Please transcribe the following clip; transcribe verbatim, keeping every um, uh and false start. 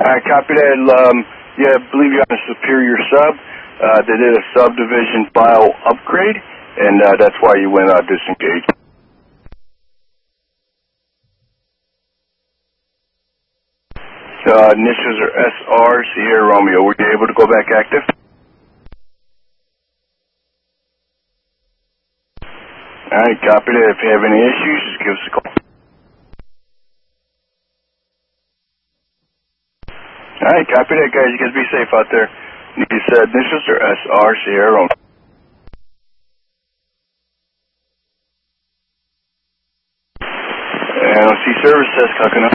I copy that. Um, yeah, I believe you're on a Superior sub. Uh, they did a subdivision file upgrade, and uh, that's why you went uh, disengaged. Uh, initials are S R, Sierra Romeo. Were you able to go back active? Alright, copy that. If you have any issues, just give us a call. Alright, copy that, guys. You guys be safe out there. These uh, initials are S R, Sierra Romeo. And I'll see service desk, how can I?